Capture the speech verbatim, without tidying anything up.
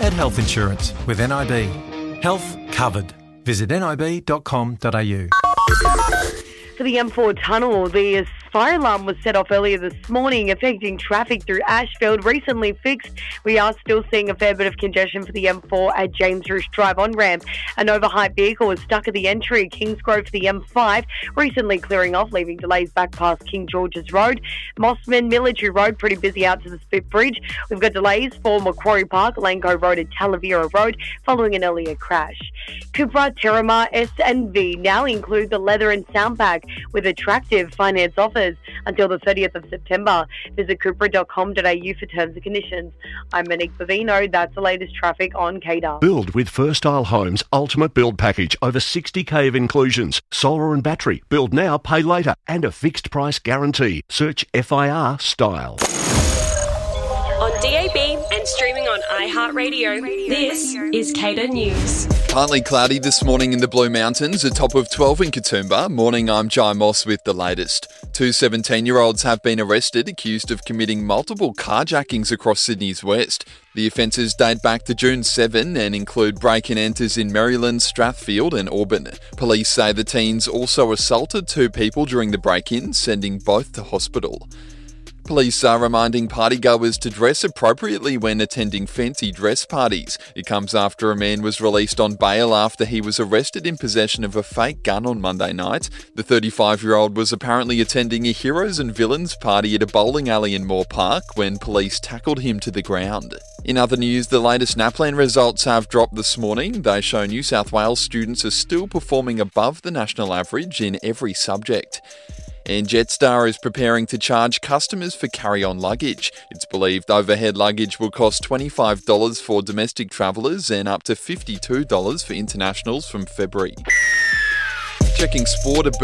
Get health insurance with N I B. Health covered. Visit nib dot com dot a u. For the M four tunnel, the fire alarm was set off earlier this morning, affecting traffic through Ashfield. Recently fixed, we are still seeing a fair bit of congestion for the M four at James Roosh Drive on-ramp. An overhyped vehicle was stuck at the entry at Kingsgrove for the M five, recently clearing off, leaving delays back past King George's Road. Mossman Military Road, pretty busy out to the Spit Bridge. We've got delays for Macquarie Park, Lanco Road and Talavera Road, following an earlier crash. Cupra, Terramar, S and V now include the leather and sound pack with attractive finance offers until the thirtieth of September. Visit cupra dot com dot a u for terms and conditions. I'm Monique Bavino. That's the latest traffic on K D A R. Build with First Isle Homes Ultimate Build Package. Over sixty K of inclusions. Solar and battery. Build now, pay later. And a fixed price guarantee. Search F I R Style. On D A B and streaming on iHeartRadio, this is K D A News. Partly cloudy this morning in the Blue Mountains, a top of twelve in Katoomba. Morning, I'm Jai Moss with the latest. Two seventeen-year-olds have been arrested accused of committing multiple carjackings across Sydney's west. The offences date back to June seventh and include break-and-enters in Maryland, Strathfield and Auburn. Police say the teens also assaulted two people during the break-in, sending both to hospital. Police are reminding partygoers to dress appropriately when attending fancy dress parties. It comes after a man was released on bail after he was arrested in possession of a fake gun on Monday night. The thirty-five-year-old was apparently attending a Heroes and Villains party at a bowling alley in Moore Park when police tackled him to the ground. In other news, the latest NAPLAN results have dropped this morning. They show New South Wales students are still performing above the national average in every subject. And Jetstar is preparing to charge customers for carry-on luggage. It's believed overhead luggage will cost twenty-five dollars for domestic travellers and up to fifty-two dollars for internationals from February. Checking sport.